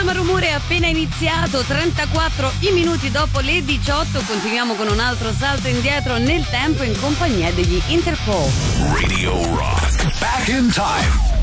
Insomma, rumore è appena iniziato, 34 i minuti dopo le 18. Continuiamo con un altro salto indietro nel tempo in compagnia degli Interpol. Radio Rock. Back in time.